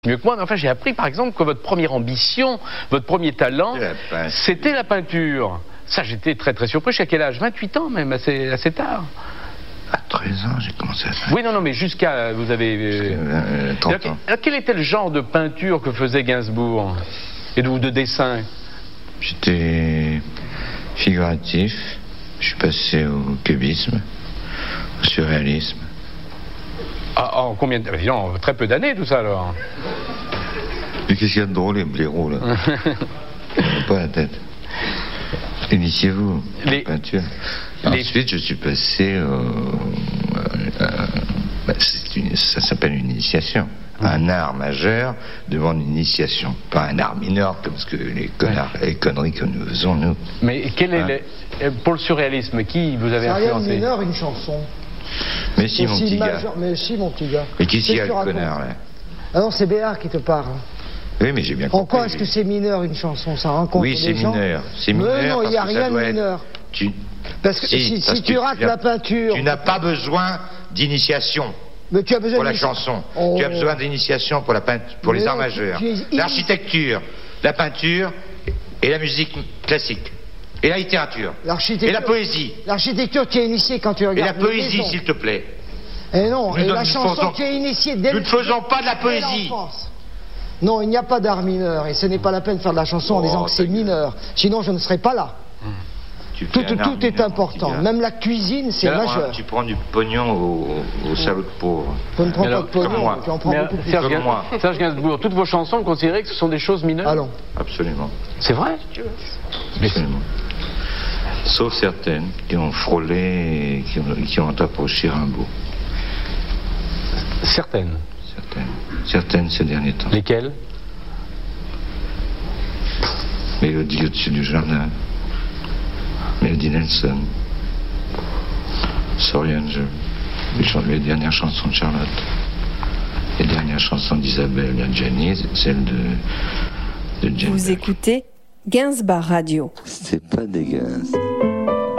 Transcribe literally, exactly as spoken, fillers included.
mieux que moi, mais enfin j'ai appris par exemple que votre première ambition, votre premier talent, la c'était la peinture. Ça j'étais très très surpris. Jusqu'à quel âge? vingt-huit ans même, assez, assez tard. À treize ans j'ai commencé à peindre. Oui non non mais jusqu'à, vous avez... Euh, trente ans. Alors, quel était le genre de peinture que faisait Gainsbourg? Et de, de dessin? J'étais figuratif, je suis passé au cubisme, au surréalisme. Ah, en combien de... Non, très peu d'années tout ça alors. Mais qu'est-ce qu'il y a de drôle les blaireaux là? Pas la tête. Initiez-vous les... en peinture. Les... Ensuite je suis passé au... Euh, bah, une... ça s'appelle une initiation. Un art majeur demande une initiation, pas un art mineur comme ce que les, connards, les conneries que nous faisons nous. Mais quel est hein? le... pour le surréalisme, qui vous avez influencé? C'est rien mineur, une chanson. Mais si, mon petit gars. Mais si, mon petit gars. Mais qu'est-ce qu'il y a, le connard, là? Ah non, c'est Béard qui te parle. Oui, mais j'ai bien compris. En quoi est-ce que c'est mineur, une chanson? Ça rencontre oui, des gens? Oui, c'est mineur. C'est mineur. Mais non, il n'y a rien de mineur. Tu... Parce que si, si, si tu rates tu la peinture... Tu n'as pas besoin d'initiation. Mais tu as besoin pour la chanson. Oh. Tu as besoin d'initiation pour, la peint... pour les arts majeurs. L'architecture, la peinture et la musique classique. Et la littérature. Et la poésie. L'architecture, tu es initié quand tu regardes. Et la poésie, s'il te plaît. Et non, et la chanson, tu es initié dès Nous ne faisons pas de la poésie. Non, il n'y a pas d'art mineur. Et ce n'est pas la peine de faire de la chanson en disant que c'est mineur. Sinon, je ne serais pas là. Tout, tout est important. Même la cuisine, c'est majeur. Tu prends du pognon au, au salaud de pauvre. Tu ne prends pas de pognon, tu en prends beaucoup plus. Serge, Gain, Serge Gainsbourg, toutes vos chansons, vous considérez que ce sont des choses mineures? Allons. Absolument. C'est vrai? Absolument. Sauf certaines qui ont frôlé et qui ont, qui ont approché Rimbaud. Certaines? Certaines. Certaines ces derniers temps. Lesquelles? Mélodie au-dessus du jardin. Mélodie Nelson. Sorry Angel. Les, les dernières chansons de Charlotte. Les dernières chansons d'Isabelle et Jenny, celle de, de Jenny. Vous écoutez Gainsbar Radio. C'est pas des Gainsbourg.